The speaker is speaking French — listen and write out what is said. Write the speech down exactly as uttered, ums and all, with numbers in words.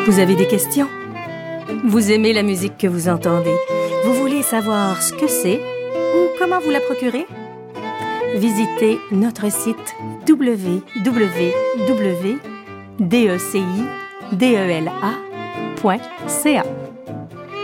Vous avez des questions? Vous aimez la musique que vous entendez? Vous voulez savoir ce que c'est ou comment vous la procurer? Visitez notre site w w w point d e c i d e l a point c a.